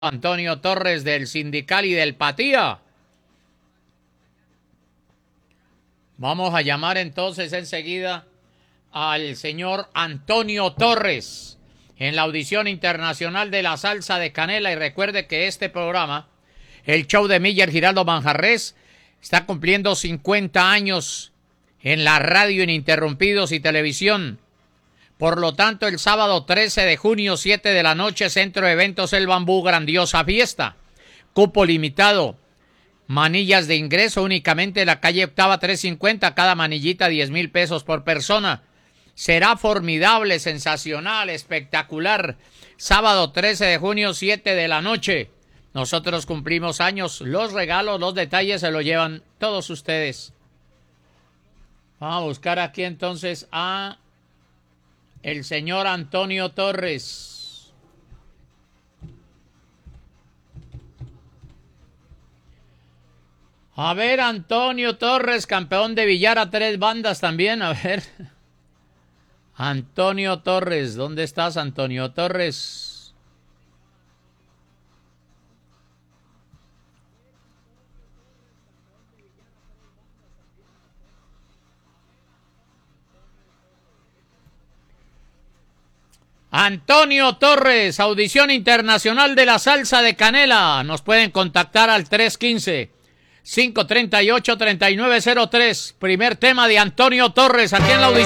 Antonio Torres del Sindical y del Patía. Vamos a llamar entonces enseguida al señor Antonio Torres en la audición internacional de la salsa de canela. Y recuerde que este programa, el show de Miller Giraldo Manjarres, está cumpliendo 50 años en la radio ininterrumpidos y televisión. Por lo tanto, el sábado 13 de junio, 7 de la noche, Centro de Eventos El Bambú, grandiosa fiesta. Cupo limitado. Manillas de ingreso únicamente en la calle Octava 350, cada manillita 10,000 pesos por persona. Será formidable, sensacional, espectacular. Sábado 13 de junio, 7 de la noche. Nosotros cumplimos años. Los regalos, los detalles se los llevan todos ustedes. Vamos a buscar aquí entonces a el señor Antonio Torres. A ver, Antonio Torres, campeón de billar a 3 bandas también. A ver. Antonio Torres, ¿dónde estás, Antonio Torres? Antonio Torres, audición internacional de la salsa de canela. Nos pueden contactar al 315-538-3903. Primer tema de Antonio Torres aquí en la audición.